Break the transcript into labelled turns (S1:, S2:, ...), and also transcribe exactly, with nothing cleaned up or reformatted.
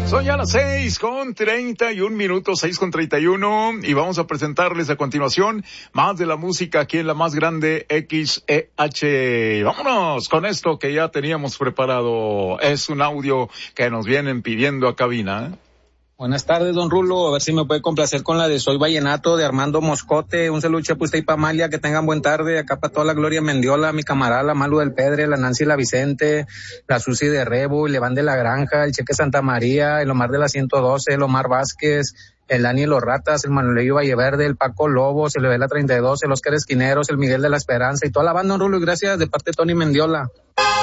S1: Son ya las seis con treinta y un minutos, seis con treinta y uno, y vamos a presentarles a continuación más de la música aquí en la más grande X E H. Vámonos con esto que ya teníamos preparado. Es un audio que nos vienen pidiendo a cabina, ¿eh?
S2: Buenas tardes, don Rulo. A ver si me puede complacer con la de Soy Vallenato de Armando Moscote. Un saludo para usted y para Amalia, que tengan buen tarde. Acá para toda la Gloria Mendiola, mi camarada, la Malu del Pedre, la Nancy la Vicente, la Susi de Rebo, el Levan de la Granja, el Cheque Santa María, el Omar de la ciento doce, el Omar Vázquez, el Dani de los Ratas, el Manuelillo Valleverde, el Paco Lobos, el Vela treinta y dos, el Oscar Esquineros, el Miguel de la Esperanza y toda la banda, don Rulo, y gracias de parte de Tony Mendiola.